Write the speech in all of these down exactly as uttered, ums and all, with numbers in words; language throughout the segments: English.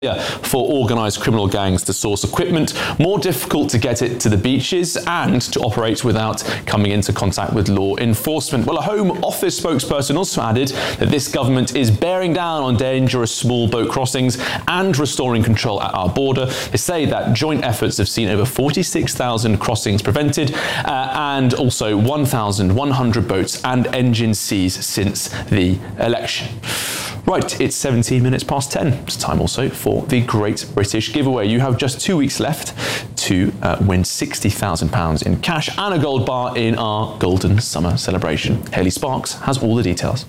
for organised criminal gangs to source equipment, more difficult to get it to the beaches and to operate without coming into contact with law enforcement. Well, a Home Office spokesperson also added that this government is bearing down on dangerous small boat crossings and restoring control at our border. They say that joint efforts have seen over forty-six thousand crossings prevented uh, and also one thousand one hundred boats and engines seized since the election. Right, it's seventeen minutes past ten. It's time also for the Great British Giveaway. You have just two weeks left to uh, win sixty thousand pounds in cash and a gold bar in our Golden Summer celebration. Hayley Sparks has all the details.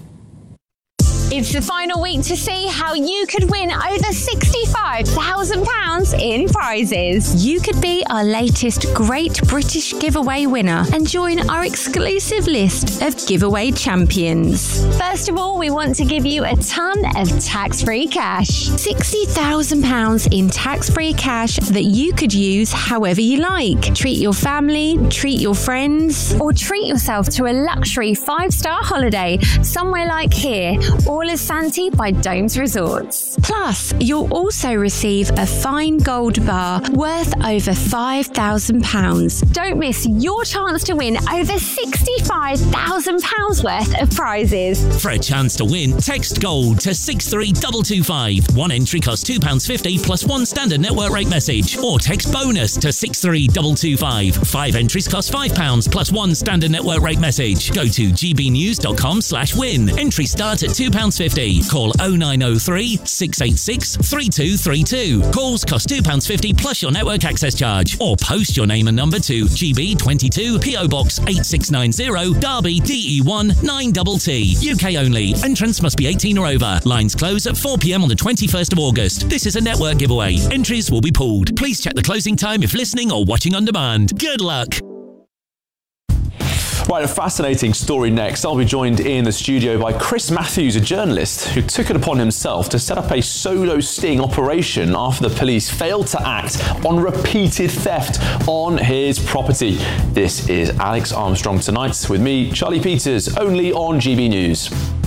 It's the final week to see how you could win over sixty-five thousand pounds in prizes. You could be our latest Great British Giveaway winner and join our exclusive list of giveaway champions. First of all, we want to give you a ton of tax-free cash. sixty thousand pounds in tax-free cash that you could use however you like. Treat your family, treat your friends, or treat yourself to a luxury five-star holiday somewhere like here, or Santee by Domes Resorts. Plus, you'll also receive a fine gold bar worth over five thousand pounds. Don't miss your chance to win over sixty-five thousand pounds worth of prizes. For a chance to win, text GOLD to six three two two five. One entry costs two pounds fifty plus one standard network rate message. Or text BONUS to six three two two five. Five entries cost five pounds plus one standard network rate message. Go to gbnews.com slash win. Entry start at two pounds fifty. Call oh nine oh three, six eight six, three two three two. Calls cost two pounds fifty plus your network access charge. Or post your name and number to G B twenty-two, P O Box eight six nine zero, Derby D E one nine T T. U K only. Entrance must be eighteen or over. Lines close at four p m on the twenty-first of August. This is a network giveaway. Entries will be pulled. Please check the closing time if listening or watching on demand. Good luck. Right, a fascinating story next. I'll be joined in the studio by Chris Matthews, a journalist who took it upon himself to set up a solo sting operation after the police failed to act on repeated theft on his property. This is Alex Armstrong Tonight with me, Charlie Peters, only on G B News.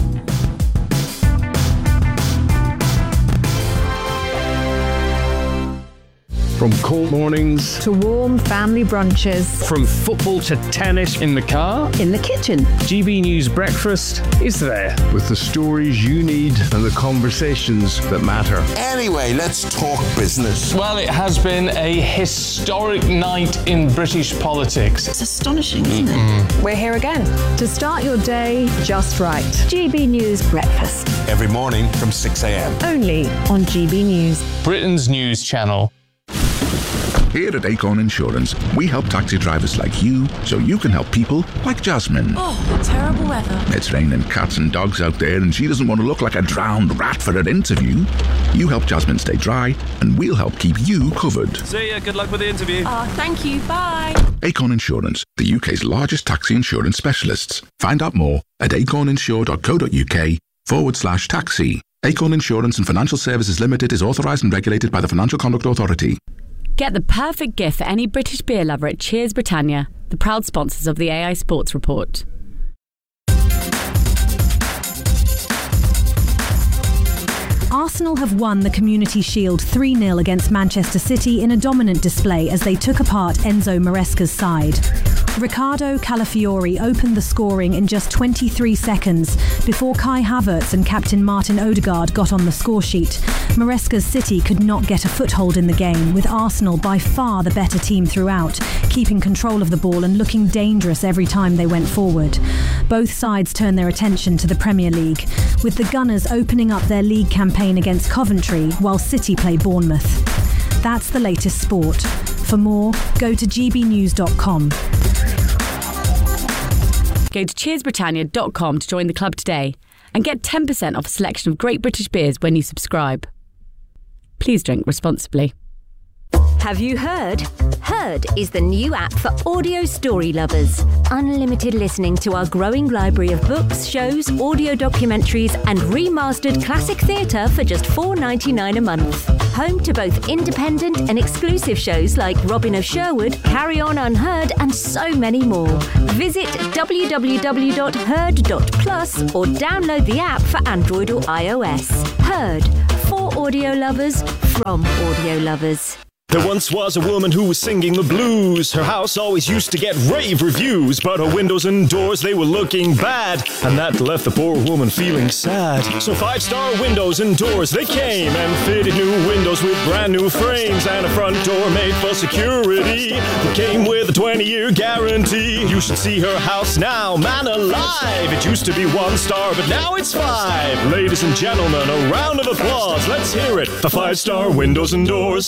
From cold mornings to warm family brunches, from football to tennis in the car, in the kitchen, G B News Breakfast is there with the stories you need and the conversations that matter. Anyway, let's talk business. Well, it has been a historic night in British politics. It's astonishing, isn't it? We're here again to start your day just right. G B News Breakfast. Every morning from six a m. Only on G B News. Britain's news channel. Here at Acorn Insurance, we help taxi drivers like you so you can help people like Jasmine. Oh, terrible weather. It's raining cats and dogs out there and she doesn't want to look like a drowned rat for her interview. You help Jasmine stay dry and we'll help keep you covered. See ya, good luck with the interview. Oh, thank you, bye. Acorn Insurance, the U K's largest taxi insurance specialists. Find out more at acorninsure.co.uk forward slash taxi. Acorn Insurance and Financial Services Limited is authorised and regulated by the Financial Conduct Authority. Get the perfect gift for any British beer lover at Cheers Britannia, the proud sponsors of the A I Sports Report. Arsenal have won the Community Shield three nil against Manchester City in a dominant display as they took apart Enzo Maresca's side. Riccardo Calafiori opened the scoring in just twenty-three seconds before Kai Havertz and captain Martin Odegaard got on the scoresheet. Maresca's City could not get a foothold in the game, with Arsenal by far the better team throughout, keeping control of the ball and looking dangerous every time they went forward. Both sides turned their attention to the Premier League, with the Gunners opening up their league campaign against Coventry while City play Bournemouth. That's the latest sport. For more, go to g b news dot com. Go to cheers britannia dot com to join the club today and get ten percent off a selection of great British beers when you subscribe. Please drink responsibly. Have you heard? Heard is the new app for audio story lovers. Unlimited listening to our growing library of books, shows, audio documentaries and remastered classic theatre for just four dollars ninety-nine a month. Home to both independent and exclusive shows like Robin of Sherwood, Carry On Unheard and so many more. Visit w w w dot heard dot plus or download the app for Android or iOS. Heard. For For audio lovers, from audio lovers. There once was a woman who was singing the blues. Her house always used to get rave reviews, but her windows and doors, they were looking bad, and that left the poor woman feeling sad. So Five Star Windows and Doors, they came and fitted new windows with brand new frames and a front door made for security that came with a twenty-year guarantee. You should see her house now, man alive. It used to be one star, but now it's five. Ladies and gentlemen, a round of applause. Let's hear it for Five Star Windows and Doors.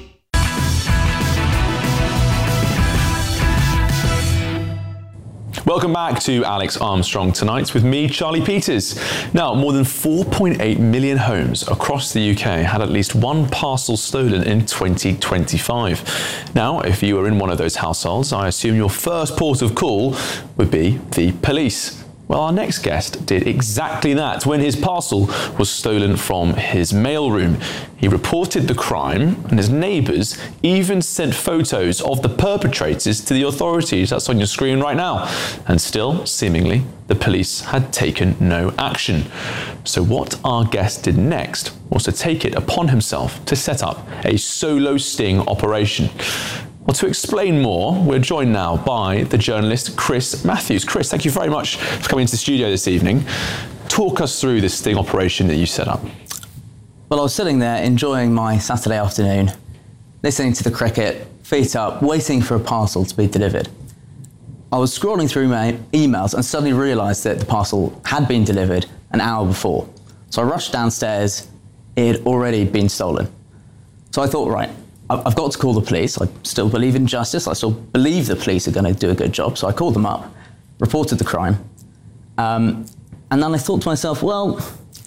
Welcome back to Alex Armstrong Tonight with me, Charlie Peters. Now, more than four point eight million homes across the U K had at least one parcel stolen in twenty twenty-five. Now, if you are in one of those households, I assume your first port of call would be the police. Well, our next guest did exactly that when his parcel was stolen from his mailroom. He reported the crime, and his neighbours even sent photos of the perpetrators to the authorities. That's on your screen right now. And still, seemingly, the police had taken no action. So what our guest did next was to take it upon himself to set up a solo sting operation. Well, to explain more, we're joined now by the journalist Chris Matthews. Chris, thank you very much for coming into the studio this evening. Talk us through this sting operation that you set up. Well, I was sitting there enjoying my Saturday afternoon, listening to the cricket, feet up, waiting for a parcel to be delivered. I was scrolling through my emails and suddenly realised that the parcel had been delivered an hour before. So I rushed downstairs. It had already been stolen. So I thought, right, I've got to call the police. I still believe in justice. I still believe the police are going to do a good job. So I called them up, reported the crime. Um, and then I thought to myself, well,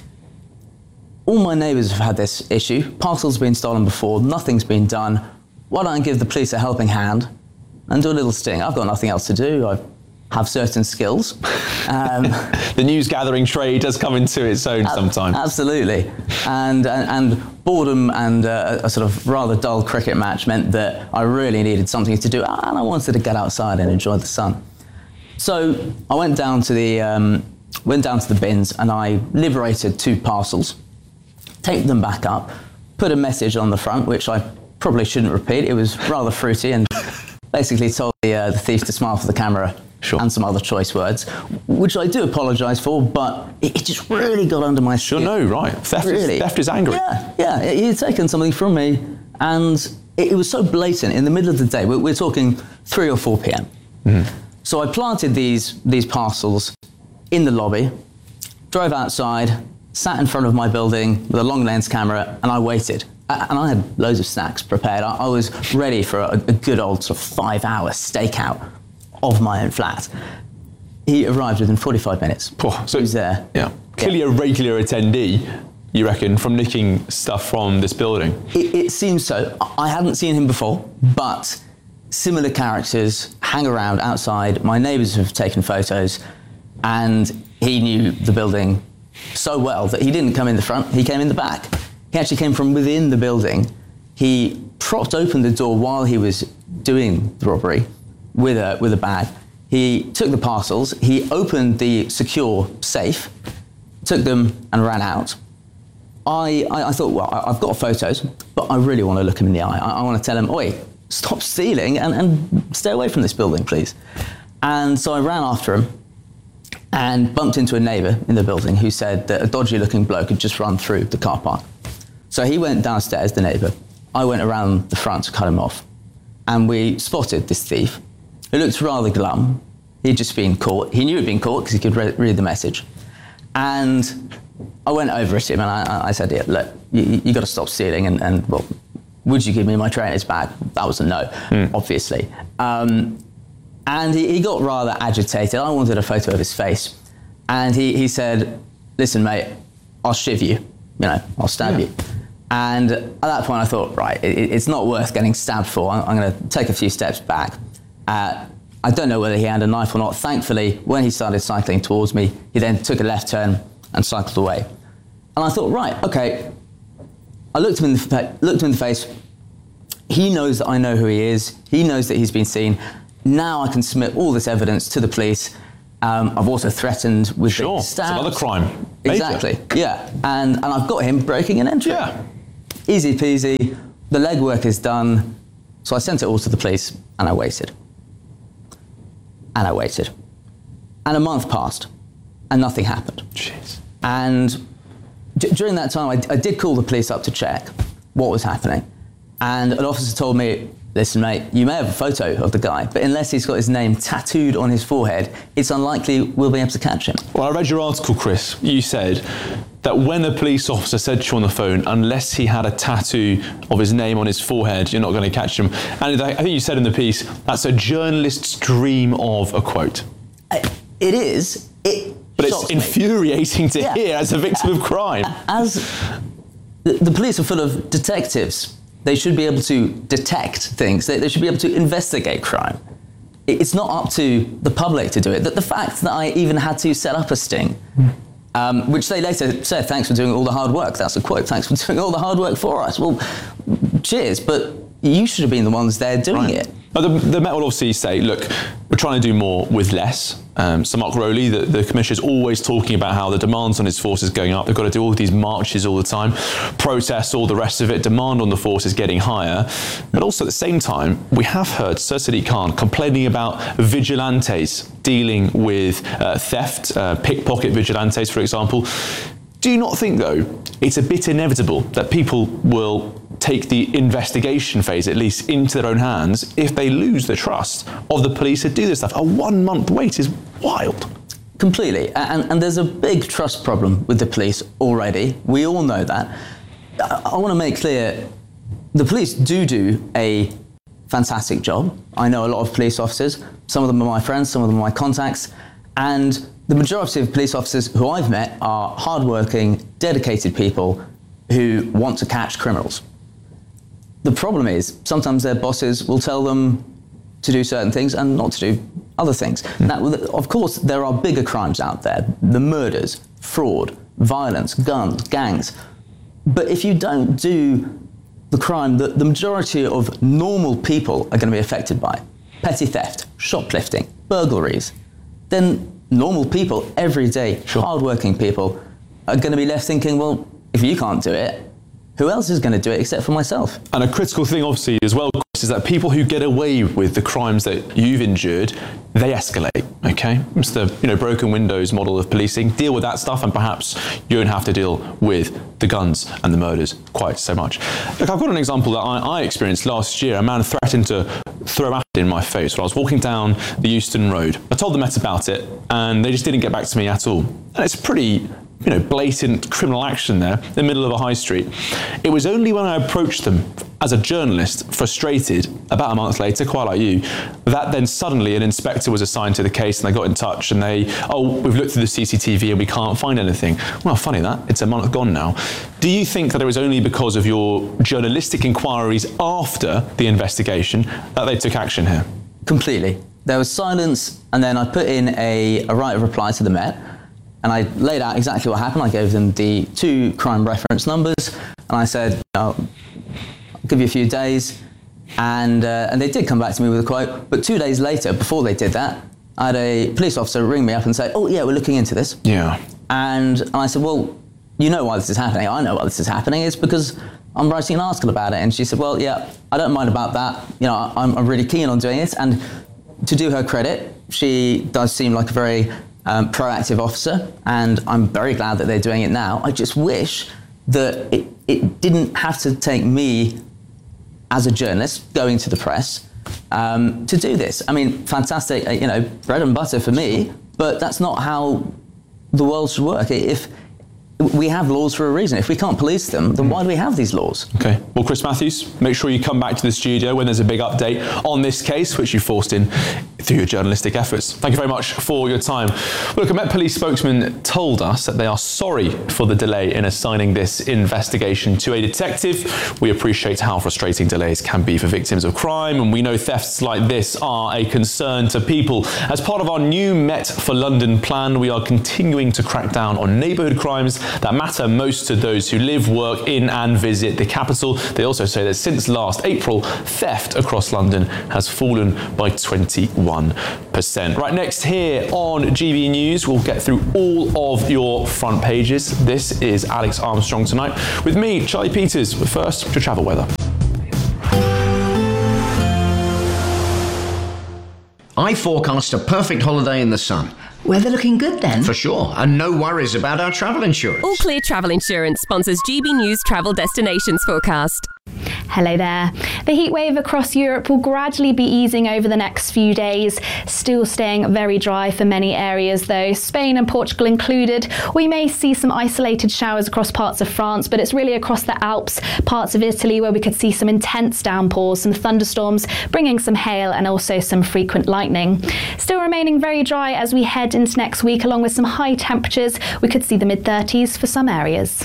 all my neighbours have had this issue. Parcels have been stolen before. Nothing's been done. Why don't I give the police a helping hand and do a little sting? I've got nothing else to do. I have certain skills. Um, the news gathering trade does come into its own sometimes. Absolutely. And, and, and boredom and uh, a sort of rather dull cricket match meant that I really needed something to do, and I wanted to get outside and enjoy the sun. So I went down to the, um, went down to the bins and I liberated two parcels, taped them back up, put a message on the front, which I probably shouldn't repeat. It was rather fruity and basically told the, uh, the thief to smile for the camera. Sure. And some other choice words, which I do apologise for, but it, it just really got under my skin. Sure, no, right. Theft, really. is, theft is angry. Yeah, yeah. He had taken something from me, and it, it was so blatant in the middle of the day. We're, we're talking three or four p.m. Mm-hmm. So I planted these these parcels in the lobby, drove outside, sat in front of my building with a long lens camera, and I waited. And I had loads of snacks prepared. I, I was ready for a, a good old sort of five-hour stakeout of my own flat. He arrived within forty-five minutes. Oh, so he was there. Yeah. Clearly yeah. a regular attendee, you reckon, from nicking stuff from this building? It, it seems so. I hadn't seen him before, but similar characters hang around outside. My neighbours have taken photos, and he knew the building so well that he didn't come in the front, he came in the back. He actually came from within the building. He propped open the door while he was doing the robbery with a with a bag. He took the parcels, he opened the secure safe, took them and ran out. I, I, I thought, well, I've got photos, but I really want to look him in the eye. I, I want to tell him, oi, stop stealing and, and stay away from this building, please. And so I ran after him and bumped into a neighbour in the building who said that a dodgy-looking bloke had just run through the car park. So he went downstairs, the neighbour. I went around the front to cut him off. And we spotted this thief, who looked rather glum. He'd just been caught. He knew he'd been caught because he could re- read the message. And I went over at him and I, I said, yeah, look, you, you got to stop stealing. And, and, well, would you give me my trainer's bag? That was a no, mm. obviously. Um, and he, he got rather agitated. I wanted a photo of his face. And he, he said, listen, mate, I'll shiv you. You know, I'll stab yeah. you. And at that point I thought, right, it, it's not worth getting stabbed for. I'm, I'm going to take a few steps back. Uh, I don't know whether he had a knife or not. Thankfully, when he started cycling towards me, he then took a left turn and cycled away. And I thought, right, okay. I looked him in the, fa- looked him in the face. He knows that I know who he is. He knows that he's been seen. Now I can submit all this evidence to the police. Um, I've also threatened with sure, stabs. it's another crime. Exactly, yeah. And, and I've got him breaking and entering. Yeah. Easy peasy, the legwork is done. So I sent it all to the police and I waited. And I waited. And a month passed and nothing happened. Jeez. And d- during that time, I, I did call the police up to check what was happening. And an officer told me, listen, mate, you may have a photo of the guy, but unless he's got his name tattooed on his forehead, it's unlikely we'll be able to catch him. Well, I read your article, Chris. You said that when a police officer said to you on the phone, unless he had a tattoo of his name on his forehead, you're not going to catch him. And I think you said in the piece, that's a journalist's dream of a quote. It is. It But it's infuriating to Yeah. hear as a victim of crime. As the, the police are full of detectives, they should be able to detect things. They, they should be able to investigate crime. It, it's not up to the public to do it. The, the fact that I even had to set up a sting, um, which they later said, thanks for doing all the hard work. That's a quote. Thanks for doing all the hard work for us. Well, cheers, but you should have been the ones there doing Right. it. Now, the, the Met will obviously say, look, we're trying to do more with less. Um, so Mark Rowley, the, the commissioner, is always talking about how the demands on his force is going up. They've got to do all these marches all the time, protests, all the rest of it. Demand on the force is getting higher. But also at the same time, we have heard Sir Sadiq Khan complaining about vigilantes dealing with uh, theft, uh, pickpocket vigilantes, for example. Do you not think, though, it's a bit inevitable that people will take the investigation phase, at least, into their own hands if they lose the trust of the police to do this stuff? A one-month wait is wild. Completely. And, and there's a big trust problem with the police already. We all know that. I, I want to make clear, the police do do a fantastic job. I know a lot of police officers. Some of them are my friends, some of them are my contacts. And the majority of police officers who I've met are hardworking, dedicated people who want to catch criminals. The problem is, sometimes their bosses will tell them to do certain things and not to do other things. Mm. Now, of course, there are bigger crimes out there, the murders, fraud, violence, guns, gangs. But if you don't do the crime that the majority of normal people are going to be affected by, petty theft, shoplifting, burglaries, then normal people, everyday, sure. hardworking people, are going to be left thinking, well, if you can't do it, who else is going to do it except for myself? And a critical thing, obviously, as well, Chris, is that people who get away with the crimes that you've endured, they escalate, okay? It's the, you know, broken windows model of policing. Deal with that stuff, and perhaps you don't have to deal with the guns and the murders quite so much. Look, I've got an example that I, I experienced last year. A man threatened to throw acid in my face when I was walking down the Euston Road. I told the Met about it, and they just didn't get back to me at all. And it's pretty, you know, blatant criminal action there in the middle of a high street. It was only when I approached them as a journalist, frustrated, about a month later, quite like you, that then suddenly an inspector was assigned to the case and they got in touch and they, oh, we've looked through the C C T V and we can't find anything. Well, funny that, it's a month gone now. Do you think that it was only because of your journalistic inquiries after the investigation that they took action here? Completely. There was silence, and then I put in a, a right of reply to the Met, and I laid out exactly what happened. I gave them the two crime reference numbers, and I said, I'll give you a few days. And, uh, and they did come back to me with a quote. But two days later, before they did that, I had a police officer ring me up and say, oh, yeah, we're looking into this. Yeah. And I said, well, you know why this is happening. I know why this is happening. It's because I'm writing an article about it. And she said, well, yeah, I don't mind about that. You know, I'm, I'm really keen on doing it. And to do her credit, she does seem like a very Um, proactive officer, and I'm very glad that they're doing it now. I just wish that it, it didn't have to take me as a journalist going to the press um, to do this. I mean, fantastic, uh, you know, bread and butter for me, but that's not how the world should work. If we have laws for a reason. If we can't police them, then why do we have these laws? Okay. Well, Chris Matthews, make sure you come back to the studio when there's a big update on this case, which you forced in through your journalistic efforts. Thank you very much for your time. Look, a Met Police spokesman told us that they are sorry for the delay in assigning this investigation to a detective. We appreciate how frustrating delays can be for victims of crime, and we know thefts like this are a concern to people. As part of our new Met for London plan, we are continuing to crack down on neighbourhood crimes that matter most to those who live, work in and visit the capital. They also say that since last April, theft across London has fallen by twenty-one one percent. Right, next here on G B News, we'll get through all of your front pages. This is Alex Armstrong Tonight with me, Charlie Peters. But first, to travel weather. I forecast a perfect holiday in the sun. Weather looking good then? For sure, and no worries about our travel insurance. All Clear Travel Insurance sponsors G B News Travel Destinations Forecast. Hello there. The heat wave across Europe will gradually be easing over the next few days, still staying very dry for many areas though, Spain and Portugal included. We may see some isolated showers across parts of France, but it's really across the Alps, parts of Italy where we could see some intense downpours, some thunderstorms, bringing some hail and also some frequent lightning. Still remaining very dry as we head into next week, along with some high temperatures. We could see the mid thirties for some areas.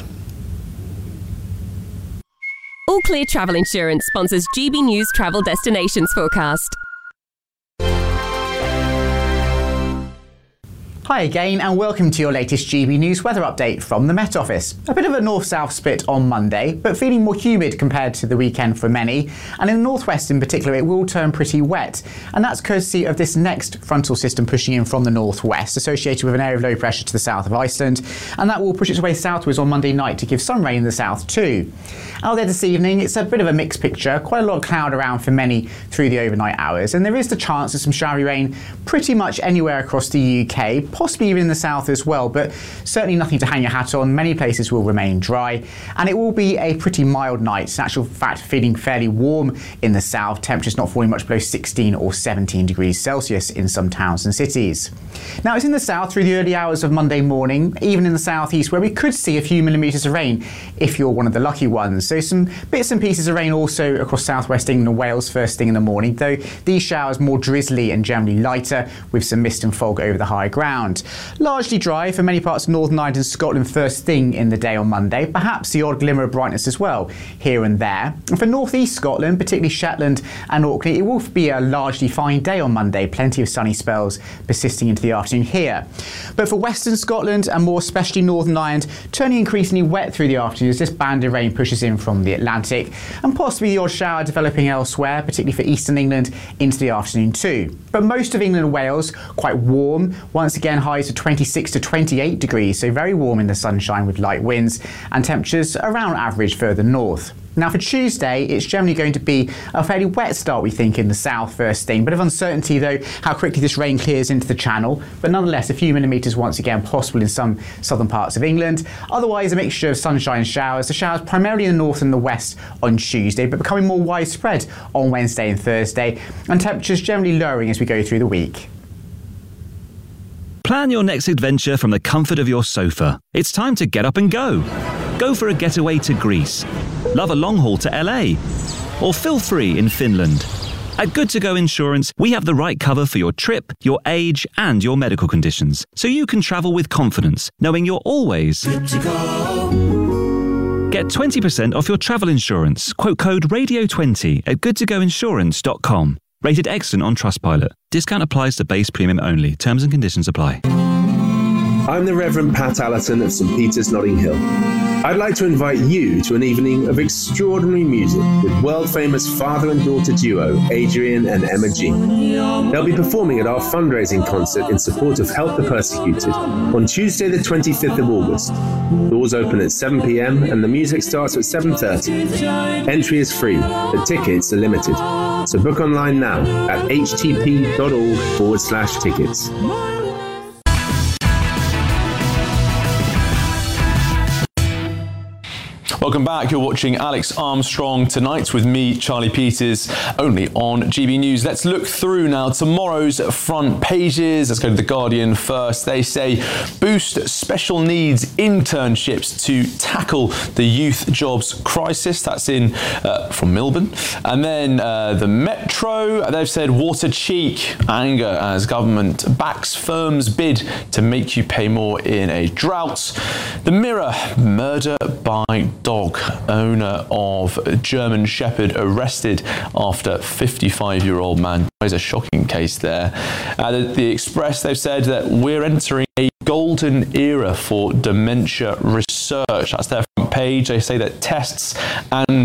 All Clear Travel Insurance sponsors G B News Travel Destinations Forecast. Hi again and welcome to your latest G B News weather update from the Met Office. A bit of a north-south split on Monday, but feeling more humid compared to the weekend for many, and in the northwest in particular it will turn pretty wet, and that's courtesy of this next frontal system pushing in from the northwest, associated with an area of low pressure to the south of Iceland, and that will push its way southwards on Monday night to give some rain in the south too. Out there this evening, it's a bit of a mixed picture, quite a lot of cloud around for many through the overnight hours, and there is the chance of some showery rain pretty much anywhere across the U K, possibly even in the south as well, but certainly nothing to hang your hat on. Many places will remain dry, and it will be a pretty mild night. In actual fact, feeling fairly warm in the south, temperatures not falling much below sixteen or seventeen degrees Celsius in some towns and cities. Now, it's in the south through the early hours of Monday morning, even in the southeast, where we could see a few millimetres of rain if you're one of the lucky ones. So some bits and pieces of rain also across southwest England and Wales first thing in the morning, though these showers more drizzly and generally lighter with some mist and fog over the high ground. Largely dry for many parts of Northern Ireland and Scotland first thing in the day on Monday, perhaps the odd glimmer of brightness as well here and there. And for North East Scotland, particularly Shetland and Orkney, it will be a largely fine day on Monday, plenty of sunny spells persisting into the afternoon here. But for Western Scotland and more especially Northern Ireland, turning increasingly wet through the afternoon as this band of rain pushes in from the Atlantic, and possibly the odd shower developing elsewhere, particularly for Eastern England into the afternoon too. But most of England and Wales quite warm, once again highs of twenty-six to twenty-eight degrees, so very warm in the sunshine with light winds, and temperatures around average further north. Now for Tuesday, it's generally going to be a fairly wet start, we think, in the south first thing. Bit of uncertainty though how quickly this rain clears into the channel, but nonetheless a few millimetres once again possible in some southern parts of England. Otherwise a mixture of sunshine and showers. The showers primarily in the north and the west on Tuesday, but becoming more widespread on Wednesday and Thursday, and temperatures generally lowering as we go through the week. Plan your next adventure from the comfort of your sofa. It's time to get up and go. Go for a getaway to Greece. Love a long haul to L A. Or feel free in Finland. At Good To Go Insurance, we have the right cover for your trip, your age, and your medical conditions, so you can travel with confidence, knowing you're always good to go. Get twenty percent off your travel insurance. Quote code radio twenty at good to go insurance dot com. Rated excellent on Trustpilot. Discount applies to base premium only. Terms and conditions apply. I'm the Reverend Pat Allerton of St Peter's, Notting Hill. I'd like to invite you to an evening of extraordinary music with world-famous father and daughter duo Adrian and Emma G. They'll be performing at our fundraising concert in support of Help the Persecuted on Tuesday the twenty-fifth of August. Doors open at seven p m and the music starts at seven thirty. Entry is free, but tickets are limited. So book online now at htp.org forward slash tickets. Welcome back. You're watching Alex Armstrong Tonight with me, Charlie Peters, only on G B News. Let's look through now tomorrow's front pages. Let's go to The Guardian first. They say boost special needs internships to tackle the youth jobs crisis. That's in uh, from Milburn. And then uh, the Metro, they've said water cheek, anger as government backs firms' bid to make you pay more in a drought. The Mirror, murder by dog. Owner of German Shepherd arrested after fifty-five-year-old man dies. A shocking case there. Uh, the, the Express, they've said that we're entering a golden era for dementia research. That's their front page. They say that tests and treatment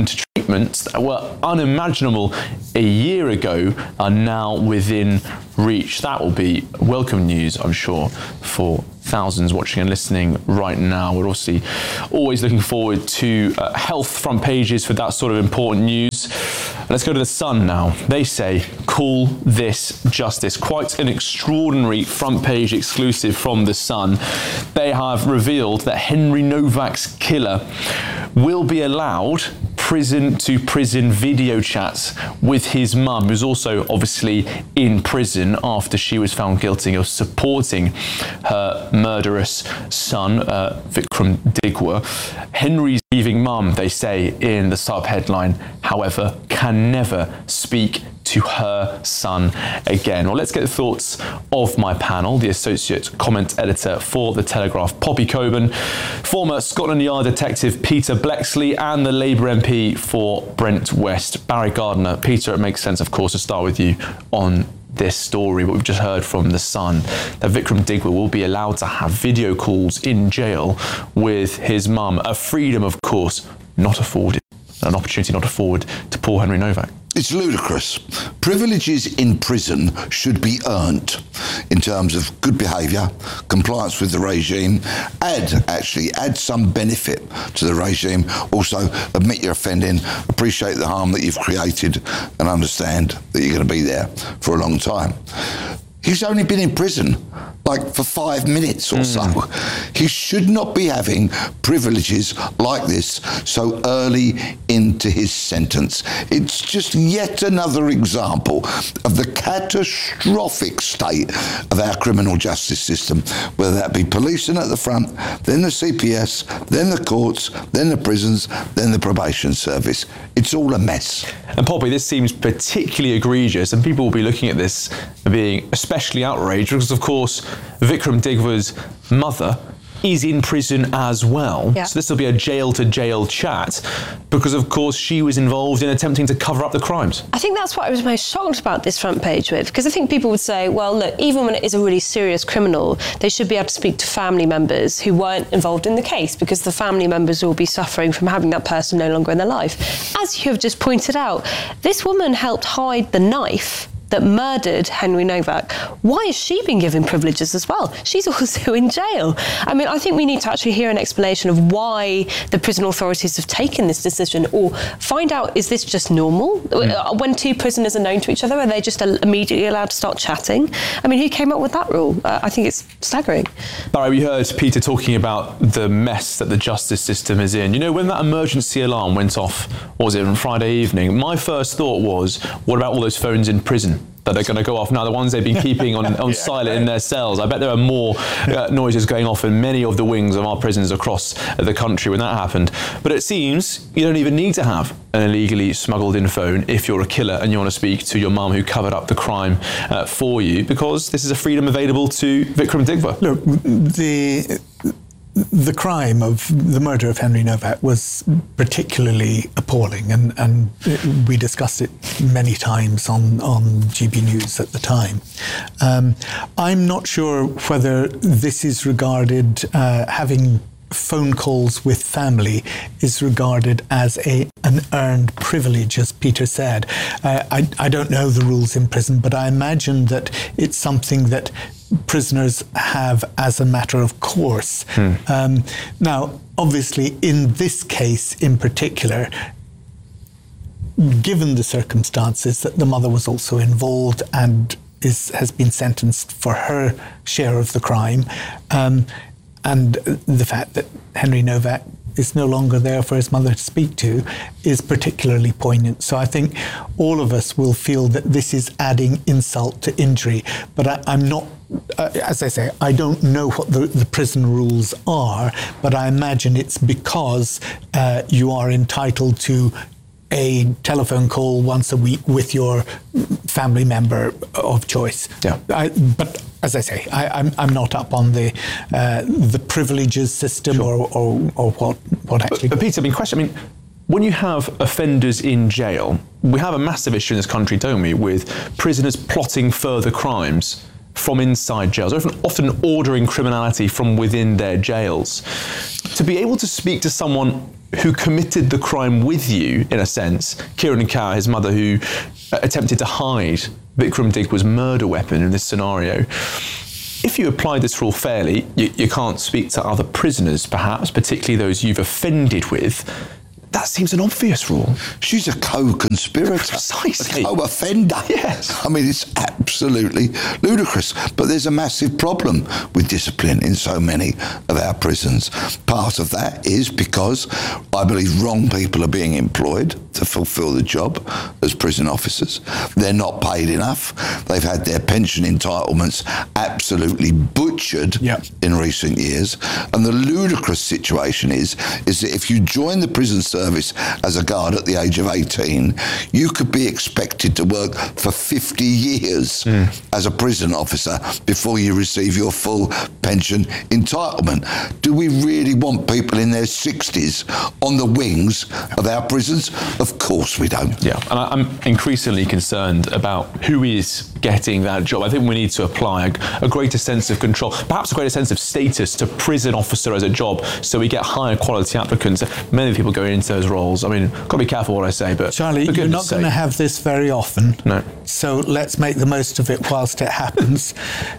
equipment that were unimaginable a year ago are now within reach. That will be welcome news, I'm sure, for thousands watching and listening right now. We're obviously always looking forward to uh, health front pages for that sort of important news. Let's go to The Sun now. They say, call this justice. Quite an extraordinary front page exclusive from The Sun. They have revealed that Henry Novak's killer will be allowed prison to prison video chats with his mum, who's also obviously in prison after she was found guilty of supporting her murderous son, uh, Vikram Digwa. Henry's grieving mum, they say in the sub-headline, however, can never speak to her son again. Well, let's get the thoughts of my panel. The associate comment editor for The Telegraph, Poppy Coburn, former Scotland Yard detective Peter Bleksley, and the Labour M P for Brent West, Barry Gardiner. Peter, it makes sense, of course, to start with you on this story, but we've just heard from The Sun that Vikram Digwa will be allowed to have video calls in jail with his mum, a freedom, of course, not afforded, an opportunity not afforded to Paul Henry Novak. It's ludicrous. Privileges in prison should be earned in terms of good behaviour, compliance with the regime, add, actually, add some benefit to the regime. Also, admit you're offending, appreciate the harm that you've created, and understand that you're going to be there for a long time. He's only been in prison like for five minutes or mm. so. He should not be having privileges like this so early into his sentence. It's just yet another example of the catastrophic state of our criminal justice system, whether that be policing at the front, then the C P S, then the courts, then the prisons, then the probation service. It's all a mess. And Poppy, this seems particularly egregious, and people will be looking at this being especially outraged because, of course, Vikram Digwa's mother is in prison as well. Yeah. So this will be a jail-to-jail chat because, of course, she was involved in attempting to cover up the crimes. I think that's what I was most shocked about this front page with, because I think people would say, well, look, even when it is a really serious criminal, they should be able to speak to family members who weren't involved in the case, because the family members will be suffering from having that person no longer in their life. As you have just pointed out, this woman helped hide the knife that murdered Henry Novak. Why is she being given privileges as well? She's also in jail. I mean, I think we need to actually hear an explanation of why the prison authorities have taken this decision, or find out, is this just normal? Mm. When two prisoners are known to each other, are they just immediately allowed to start chatting? I mean, who came up with that rule? Uh, I think it's staggering. Barry, we heard Peter talking about the mess that the justice system is in. You know, when that emergency alarm went off, what was it, on Friday evening, my first thought was, what about all those phones in prison that are going to go off now, the ones they've been keeping on, on yeah, silent in their cells? I bet there are more uh, noises going off in many of the wings of our prisons across the country when that happened. But it seems you don't even need to have an illegally smuggled in phone if you're a killer and you want to speak to your mum who covered up the crime uh, for you, because this is a freedom available to Vikram Digwa. Look, the... The crime of the murder of Henry Novak was particularly appalling, and, and we discussed it many times on, on G B News at the time. Um, I'm not sure whether this is regarded, uh, having phone calls with family is regarded as a an earned privilege, as Peter said. Uh, I, I don't know the rules in prison, but I imagine that it's something that prisoners have as a matter of course. Hmm. Um, now, obviously, in this case in particular, given the circumstances that the mother was also involved and is has been sentenced for her share of the crime, um, and the fact that Henry Novak is no longer there for his mother to speak to is particularly poignant. So I think all of us will feel that this is adding insult to injury. But I, I'm not, uh, as I say, I don't know what the, the prison rules are, but I imagine it's because uh, you are entitled to a telephone call once a week with your family member of choice. Yeah. I, but as I say, I, I'm I'm not up on the uh, the privileges system sure. or, or or what what actually. But, but Peter, I mean, question. I mean, when you have offenders in jail, we have a massive issue in this country, don't we, with prisoners plotting further crimes from inside jails, often, often ordering criminality from within their jails. To be able to speak to someone who committed the crime with you, in a sense, Kieran Kaur, his mother, who attempted to hide Vikram Digwa's murder weapon in this scenario. If you applied this rule fairly, you, you can't speak to other prisoners, perhaps, particularly those you've offended with. That seems an obvious rule. She's a co-conspirator. Precisely. A co-offender. Yes. I mean, it's absolutely ludicrous. But there's a massive problem with discipline in so many of our prisons. Part of that is because I believe wrong people are being employed to fulfil the job as prison officers. They're not paid enough. They've had their pension entitlements absolutely butchered yep. in recent years. And the ludicrous situation is, is that if you join the prison service service as a guard at the age of eighteen, you could be expected to work for fifty years mm. as a prison officer before you receive your full pension entitlement. Do we really want people in their sixties on the wings of our prisons? Of course we don't. Yeah, and I'm increasingly concerned about who is getting that job. I think we need to apply a, a greater sense of control, perhaps a greater sense of status to prison officer as a job, so we get higher quality applicants. Many people going into those roles. I mean, got to be careful what I say, but Charlie, you're not going to have this very often. No. So let's make the most of it whilst it happens.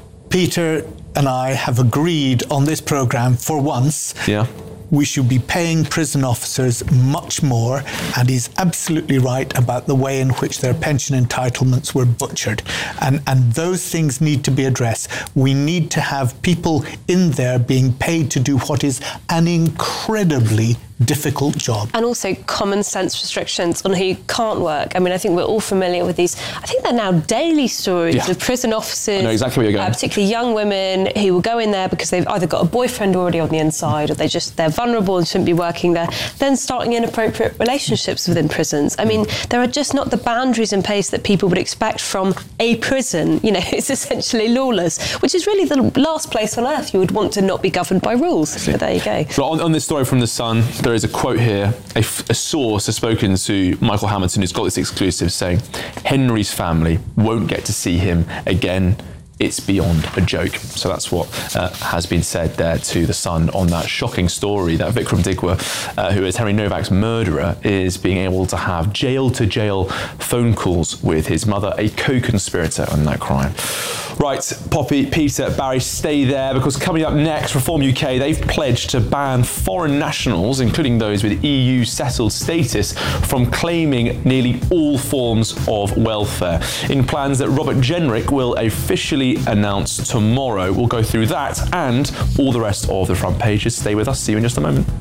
Peter and I have agreed on this programme for once. Yeah. We should be paying prison officers much more, and he's absolutely right about the way in which their pension entitlements were butchered. And, and those things need to be addressed. We need to have people in there being paid to do what is an incredibly difficult job. And also common sense restrictions on who can't work. I mean, I think we're all familiar with these. I think they're now daily stories yeah. of prison officers, I know exactly where you're going. Uh, particularly young women who will go in there because they've either got a boyfriend already on the inside, or they just they're vulnerable and shouldn't be working there, then starting inappropriate relationships within prisons. I mean, there are just not the boundaries in place that people would expect from a prison. You know, it's essentially lawless, which is really the last place on earth you would want to not be governed by rules. But there you go. So on, on this story from The Sun, there is a quote here. A, f- a source has spoken to Michael Hamilton, who's got this exclusive, saying Henry's family won't get to see him again. It's beyond a joke. So that's what uh, has been said there to The Sun on that shocking story that Vikram Digwa, uh, who is Henry Novak's murderer, is being able to have jail-to-jail phone calls with his mother, a co-conspirator on that crime. Right, Poppy, Peter, Barry, stay there, because coming up next, Reform U K, they've pledged to ban foreign nationals, including those with E U settled status, from claiming nearly all forms of welfare, in plans that Robert Jenrick will officially announce tomorrow. We'll go through that and all the rest of the front pages. Stay with us. See you in just a moment.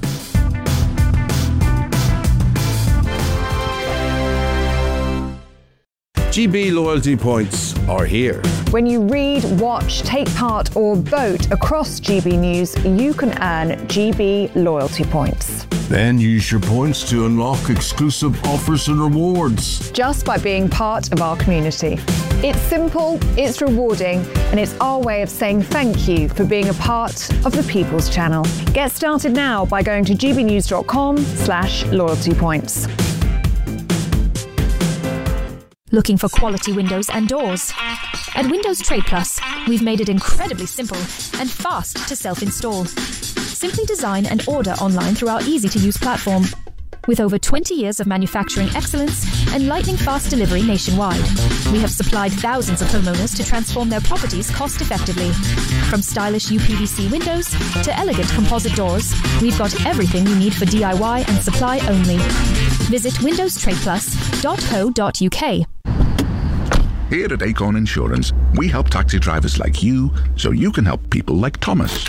G B loyalty points are here. When you read, watch, take part or vote across G B News, you can earn G B loyalty points. Then use your points to unlock exclusive offers and rewards. Just by being part of our community. It's simple, it's rewarding, and it's our way of saying thank you for being a part of the People's Channel. Get started now by going to gbnews.com slash loyalty points. Looking for quality windows and doors? At Windows Trade Plus, we've made it incredibly simple and fast to self-install. Simply design and order online through our easy-to-use platform. With over twenty years of manufacturing excellence and lightning-fast delivery nationwide, we have supplied thousands of homeowners to transform their properties cost-effectively. From stylish U P V C windows to elegant composite doors, we've got everything you need for D I Y and supply only. Visit windows trade plus dot co dot U K. Here at Acorn Insurance, we help taxi drivers like you so you can help people like Thomas.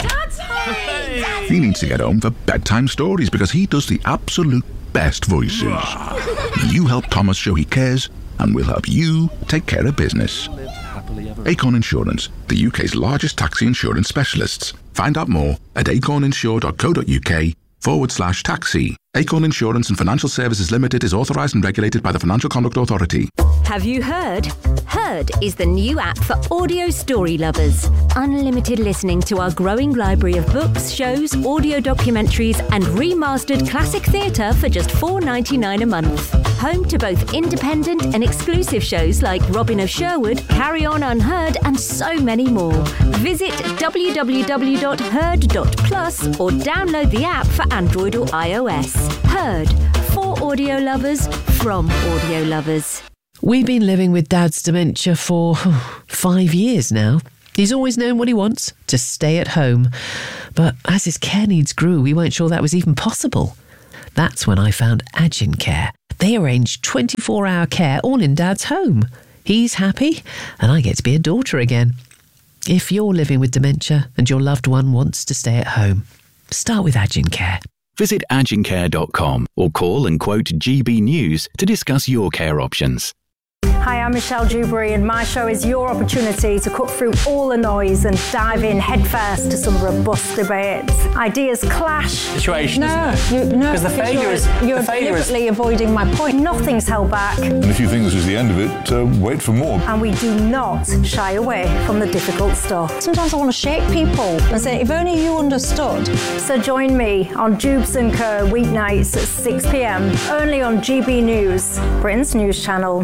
He needs to get home for bedtime stories because he does the absolute best voices. You help Thomas show he cares, and we'll help you take care of business. Acorn Insurance, the U K's largest taxi insurance specialists. Find out more at acorninsure.co.uk forward slash taxi. Acorn Insurance and Financial Services Limited is authorised and regulated by the Financial Conduct Authority. Have you heard? Heard is the new app for audio story lovers. Unlimited listening to our growing library of books, shows, audio documentaries, and remastered classic theatre for just four dollars ninety-nine a month. Home to both independent and exclusive shows like Robin of Sherwood, Carry On Unheard, and so many more. Visit w w w dot heard dot plus or download the app for Android or iOS. Heard, for audio lovers, from audio lovers. We've been living with Dad's dementia for oh, five years now. He's always known what he wants, to stay at home. But as his care needs grew, we weren't sure that was even possible. That's when I found Agin Care. They arrange twenty-four hour care all in Dad's home. He's happy, and I get to be a daughter again. If you're living with dementia and your loved one wants to stay at home, start with Agin Care. Visit agin care dot com or call and quote G B News to discuss your care options. Hi, I'm Michelle Dewberry, and my show is your opportunity to cut through all the noise and dive in headfirst to some robust debates. Ideas clash. Situation, no, isn't it? You, no, because the failure you're, is you're the failure deliberately is... avoiding my point. Nothing's held back. And if you think this is the end of it, uh, wait for more. And we do not shy away from the difficult stuff. Sometimes I want to shake people and say, if only you understood. So join me on Jubes and Co weeknights at six p m only on G B News, Britain's news channel.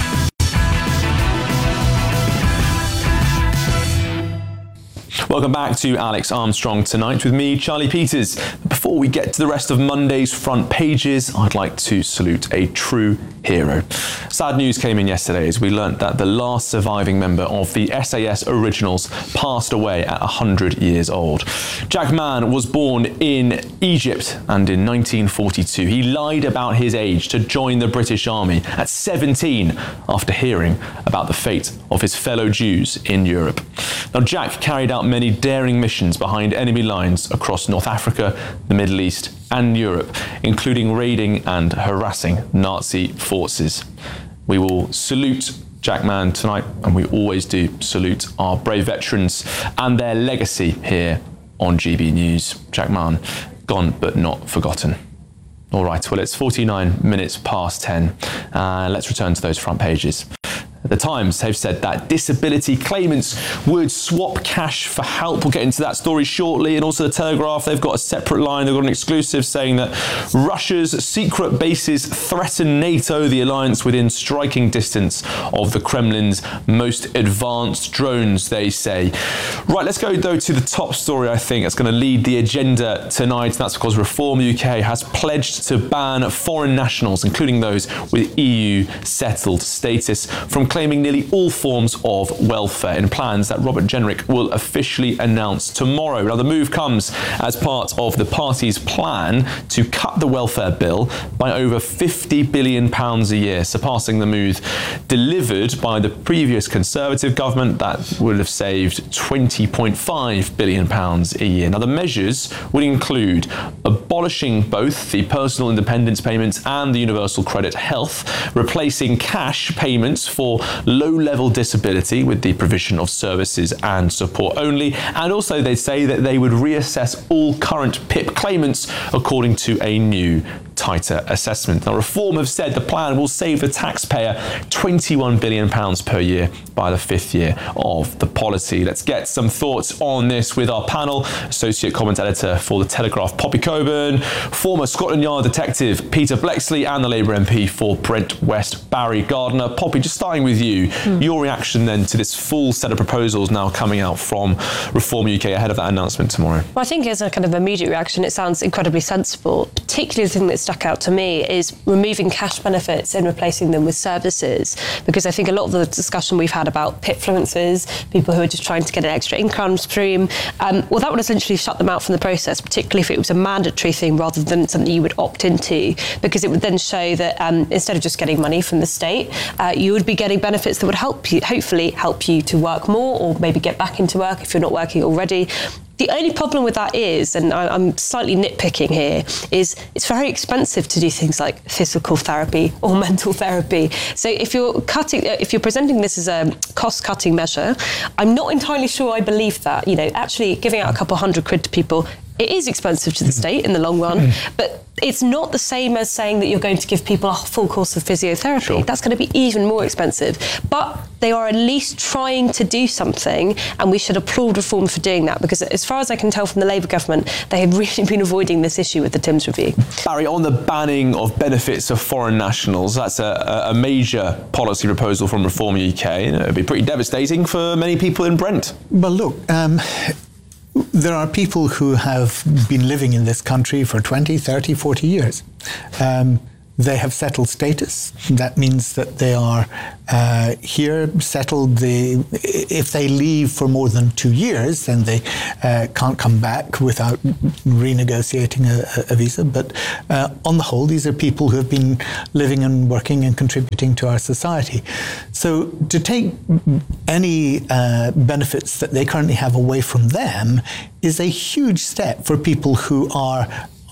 Welcome back to Alex Armstrong Tonight with me, Charlie Peters. Before we get to the rest of Monday's front pages, I'd like to salute a true hero. Sad news came in yesterday as we learnt that the last surviving member of the S A S Originals passed away at one hundred years old. Jack Mann was born in Egypt, and in nineteen forty-two he lied about his age to join the British Army at seventeen after hearing about the fate of his fellow Jews in Europe. Now, Jack carried out many daring missions behind enemy lines across North Africa, the Middle East and Europe, including raiding and harassing Nazi forces. We will salute Jack Mann tonight, and we always do salute our brave veterans and their legacy here on G B News. Jack Mann, gone but not forgotten. All right, well, it's forty-nine minutes past ten. Uh, let's return to those front pages. The Times have said that disability claimants would swap cash for help. We'll get into that story shortly. And also the Telegraph, they've got a separate line. They've got an exclusive saying that Russia's secret bases threaten NATO, the alliance within striking distance of the Kremlin's most advanced drones, they say. Right, let's go, though, to the top story, I think, that's going to lead the agenda tonight. And that's because Reform U K has pledged to ban foreign nationals, including those with E U settled status, from claiming nearly all forms of welfare in plans that Robert Jenrick will officially announce tomorrow. Now, the move comes as part of the party's plan to cut the welfare bill by over fifty billion pounds a year, surpassing the move delivered by the previous Conservative government that would have saved twenty point five billion pounds a year. Now, the measures would include abolishing both the personal independence payments and the universal credit health, replacing cash payments for low-level disability with the provision of services and support only, and also they say that they would reassess all current P I P claimants according to a new tighter assessment. Now, Reform have said the plan will save the taxpayer twenty-one billion pounds per year by the fifth year of the policy. Let's get some thoughts on this with our panel. Associate Comment Editor for The Telegraph, Poppy Coburn, former Scotland Yard detective Peter Bleksley, and the Labour M P for Brent West, Barry Gardiner. Poppy, just starting with you, mm. your reaction then to this full set of proposals now coming out from Reform U K ahead of that announcement tomorrow. Well, I think as a kind of immediate reaction, it sounds incredibly sensible. Particularly the thing that stuck out to me is removing cash benefits and replacing them with services, because I think a lot of the discussion we've had about pitfluencers, people who are just trying to get an extra income stream, um, well, that would essentially shut them out from the process, particularly if it was a mandatory thing rather than something you would opt into, because it would then show that um, instead of just getting money from the state, uh, you would be getting benefits that would help you, hopefully help you to work more or maybe get back into work if you're not working already. The only problem with that is, and I'm slightly nitpicking here, is it's very expensive to do things like physical therapy or mental therapy. So if you're cutting, if you're presenting this as a cost-cutting measure, I'm not entirely sure I believe that. You know, actually giving out a couple hundred quid to people, it is expensive to the state in the long run, but it's not the same as saying that you're going to give people a full course of physiotherapy. Sure. That's going to be even more expensive. But they are at least trying to do something, and we should applaud Reform for doing that, because as far as I can tell from the Labour government, they have really been avoiding this issue with the Timms review. Barry, on the banning of benefits of foreign nationals, that's a, a major policy proposal from Reform U K. It would be pretty devastating for many people in Brent. Well, look, um, there are people who have been living in this country for twenty, thirty, forty years. Um, They have settled status. That means that they are uh, here, settled. The, if they leave for more than two years, then they uh, can't come back without renegotiating a, a visa. But uh, on the whole, these are people who have been living and working and contributing to our society. So to take any uh, benefits that they currently have away from them is a huge step for people who are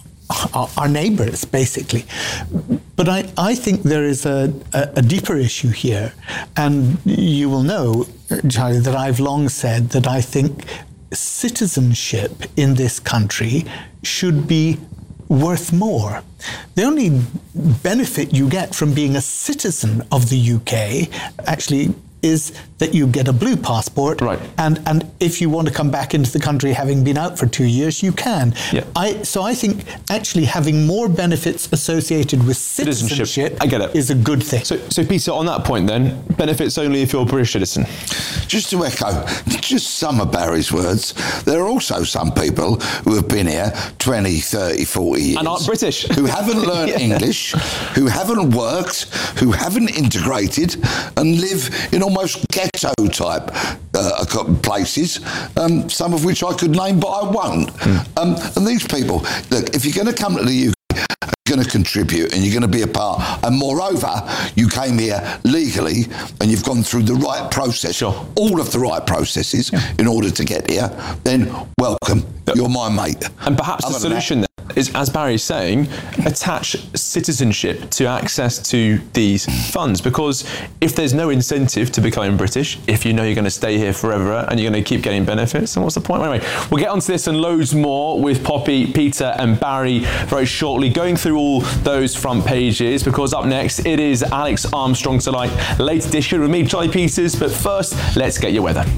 our neighbours, basically. But I, I think there is a, a, a deeper issue here. And you will know, Charlie, that I've long said that I think citizenship in this country should be worth more. The only benefit you get from being a citizen of the U K actually is that you get a blue passport, right. and and if you want to come back into the country having been out for two years, you can. Yeah. I so I think actually having more benefits associated with citizenship, citizenship I get it. is a good thing. So, so Peter, on that point then, benefits only if you're a British citizen. Just to echo just some of Barry's words, there are also some people who have been here twenty, thirty, forty years. And aren't British. Who haven't learned yeah. English, who haven't worked, who haven't integrated, and live in almost ghetto-type uh, places, um, some of which I could name, but I won't. Mm. Um, and these people, look, if you're going to come to the U K, you're going to contribute and you're going to be a part, and moreover, you came here legally and you've gone through the right process, sure. all of the right processes yeah. in order to get here, then welcome. Yep. You're my mate. And perhaps Other the solution then is, as Barry's saying, attach citizenship to access to these funds, because if there's no incentive to becoming British, if you know you're going to stay here forever and you're going to keep getting benefits, then what's the point? Anyway, we'll get onto this and loads more with Poppy, Peter and Barry very shortly, going through all those front pages, because up next it is Alex Armstrong Tonight, late edition with me, Charlie Peters, but first let's get your weather.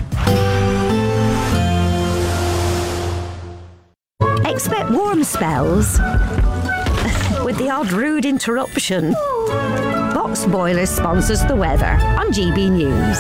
Expect warm spells with the odd rude interruption. Box Boilers sponsors the weather on G B News.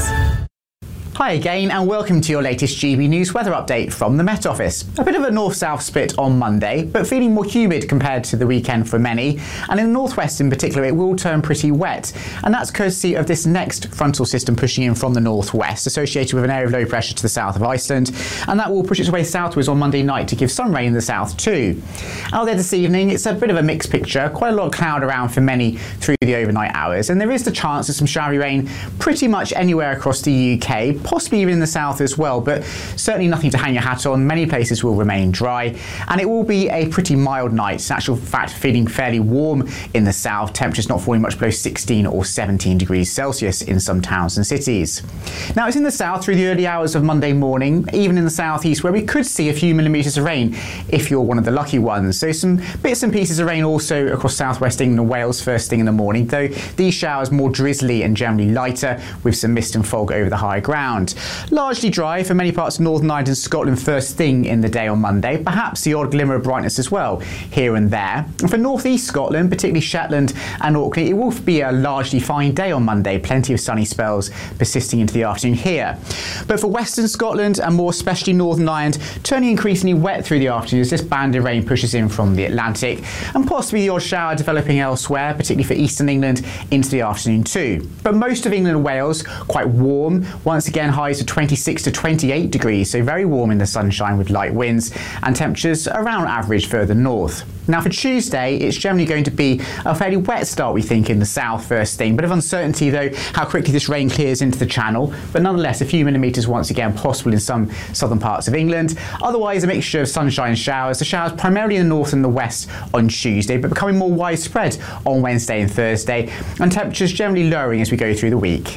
Hi again and welcome to your latest G B News weather update from the Met Office. A bit of a north-south split on Monday, but feeling more humid compared to the weekend for many, and in the northwest in particular it will turn pretty wet, and that's courtesy of this next frontal system pushing in from the northwest, associated with an area of low pressure to the south of Iceland, and that will push its way southwards on Monday night to give some rain in the south too. Out there this evening, it's a bit of a mixed picture, quite a lot of cloud around for many through the overnight hours, and there is the chance of some showery rain pretty much anywhere across the U K, possibly even in the south as well, but certainly nothing to hang your hat on. Many places will remain dry, and it will be a pretty mild night. In actual fact, feeling fairly warm in the south, temperatures not falling much below sixteen or seventeen degrees Celsius in some towns and cities. Now, it's in the south through the early hours of Monday morning, even in the southeast, where we could see a few millimetres of rain if you're one of the lucky ones. So some bits and pieces of rain also across southwest England and Wales first thing in the morning, though these showers more drizzly and generally lighter, with some mist and fog over the high ground. Largely dry for many parts of Northern Ireland and Scotland first thing in the day on Monday, perhaps the odd glimmer of brightness as well here and there. And for North East Scotland, particularly Shetland and Orkney, it will be a largely fine day on Monday, plenty of sunny spells persisting into the afternoon here. But for Western Scotland and more especially Northern Ireland, turning increasingly wet through the afternoon as this band of rain pushes in from the Atlantic, and possibly the odd shower developing elsewhere, particularly for Eastern England into the afternoon too. But most of England and Wales quite warm, once again highs of twenty-six to twenty-eight degrees, so very warm in the sunshine with light winds, and temperatures around average further north. Now for Tuesday, it's generally going to be a fairly wet start, we think, in the south first thing. Bit of uncertainty though how quickly this rain clears into the channel, but nonetheless a few millimetres once again possible in some southern parts of England. Otherwise a mixture of sunshine and showers, the showers primarily in the north and the west on Tuesday, but becoming more widespread on Wednesday and Thursday, and temperatures generally lowering as we go through the week.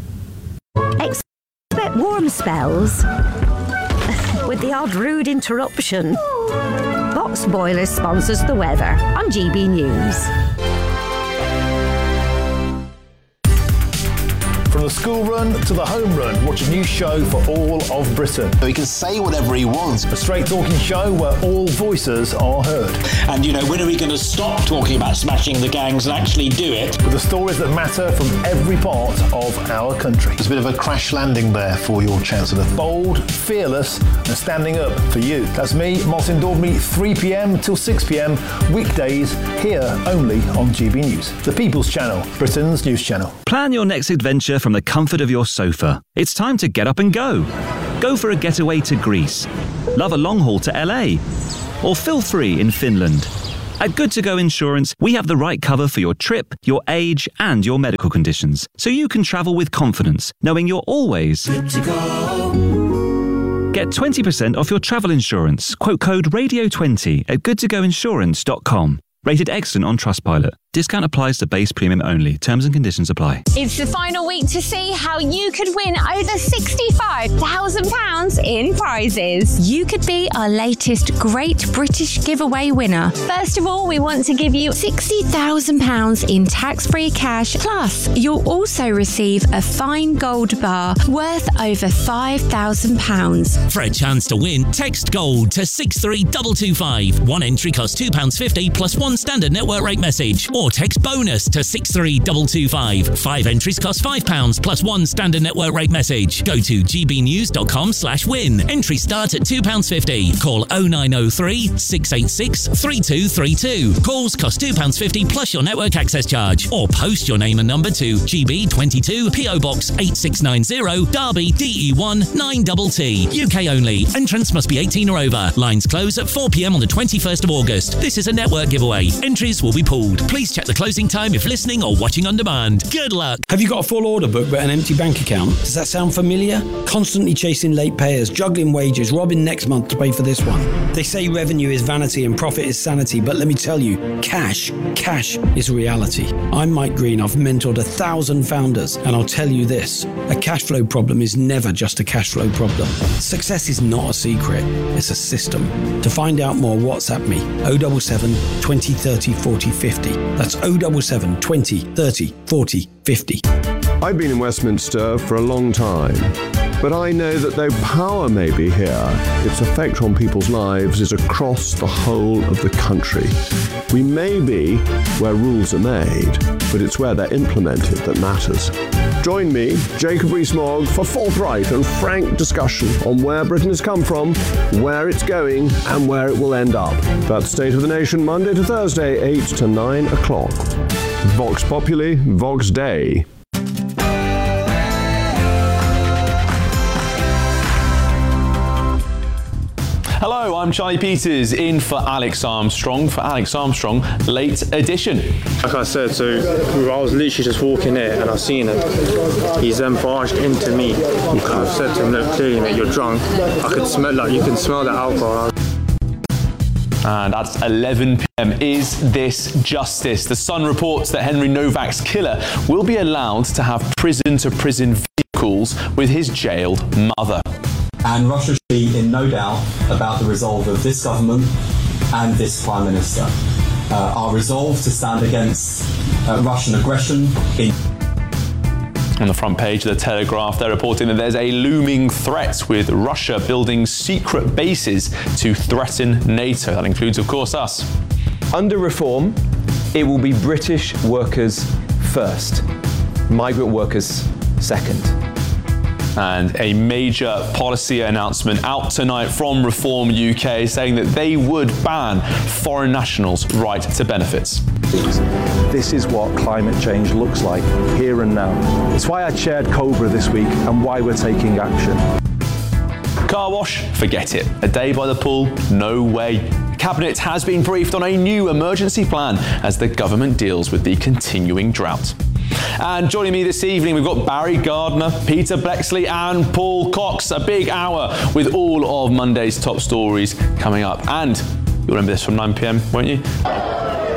Expect warm spells with the odd rude interruption. Box Boilers sponsors the weather on G B News. From the school run to the home run, watch a new show for all of Britain. He can say whatever he wants. A straight talking show where all voices are heard. And, you know, when are we going to stop talking about smashing the gangs and actually do it? With the stories that matter from every part of our country. There's a bit of a crash landing there for your Chancellor. Bold, fearless and standing up for you. That's me, Martin Daubney, three p.m. till six p.m. weekdays here only on G B News. The People's Channel, Britain's news channel. Plan your next adventure from the comfort of your sofa. It's time to get up and go. Go for a getaway to Greece. Love a long haul to L A. Or feel free in Finland. At Good To Go Insurance, we have the right cover for your trip, your age, and your medical conditions, so you can travel with confidence, knowing you're always good to go. Get twenty percent off your travel insurance. Quote code radio twenty at good to go insurance dot com. Rated excellent on Trustpilot. Discount applies to base premium only. Terms and conditions apply. It's the final week to see how you could win over sixty-five thousand pounds in prizes. You could be our latest Great British Giveaway winner. First of all, we want to give you sixty thousand pounds in tax-free cash. Plus, you'll also receive a fine gold bar worth over five thousand pounds. For a chance to win, text GOLD to six three two two five. One entry costs two pounds fifty plus one standard network rate message. Or text BONUS to six three two two five. Five entries cost five pounds plus one standard network rate message. Go to gbnews.com slash win. Entries start at two pounds fifty. Call oh nine oh three, six eight six, three two three two. Calls cost two pounds fifty plus your network access charge. Or post your name and number to G B twenty-two P O Box eight six nine zero, Derby D E one nine T T. U K only. Entrance must be eighteen or over. Lines close at four p.m. on the twenty-first of August. This is a network giveaway. Entries will be pulled. Please check the closing time if listening or watching on demand. Good luck. Have you got a full order book but an empty bank account? Does that sound familiar? Constantly chasing late payers, juggling wages, robbing next month to pay for this one. They say revenue is vanity and profit is sanity, but let me tell you, cash, cash is reality. I'm Mike Green. I've mentored a thousand founders, and I'll tell you this, a cash flow problem is never just a cash flow problem. Success is not a secret, it's a system. To find out more, WhatsApp me, oh seven seven, twenty, thirty, forty, fifty. That's oh seven seven, twenty, thirty, forty, fifty. I've been in Westminster for a long time, but I know that though power may be here, its effect on people's lives is across the whole of the country. We may be where rules are made, but it's where they're implemented that matters. Join me, Jacob Rees-Mogg, for forthright and frank discussion on where Britain has come from, where it's going, and where it will end up. That's State of the Nation, Monday to Thursday, eight to nine o'clock. Vox Populi, Vox Dei. Hello, I'm Charlie Peters, in for Alex Armstrong, for Alex Armstrong Late Edition. Like I said, so I was literally just walking there and I seen him. He's then barged into me. I've said to him, look, clearly mate, you're drunk. I could smell, like, you can smell the alcohol. And at eleven p.m, is this justice? The Sun reports that Henry Novak's killer will be allowed to have prison-to-prison video calls with his jailed mother. And Russia should be in no doubt about the resolve of this government and this Prime Minister. Uh, our resolve to stand against uh, Russian aggression in... On the front page of the Telegraph, they're reporting that there's a looming threat with Russia building secret bases to threaten NATO. That includes, of course, us. Under reform, it will be British workers first, migrant workers second. And a major policy announcement out tonight from Reform U K saying that they would ban foreign nationals' right to benefits. This is what climate change looks like here and now. It's why I chaired Cobra this week and why we're taking action. Car wash? Forget it. A day by the pool? No way. Cabinet has been briefed on a new emergency plan as the government deals with the continuing drought. And joining me this evening, we've got Barry Gardner, Peter Bleksley and Paul Cox. A big hour with all of Monday's top stories coming up. And you'll remember this from nine p.m, won't you?